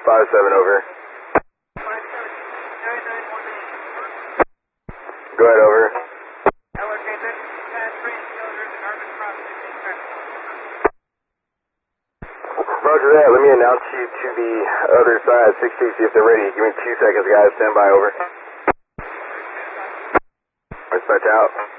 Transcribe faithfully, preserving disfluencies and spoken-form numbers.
five seven, over. Go ahead, over. Roger that. Let me announce you to the other side, six two, see if they're ready. Give me two seconds, guys. Stand by, over. Dispatch out.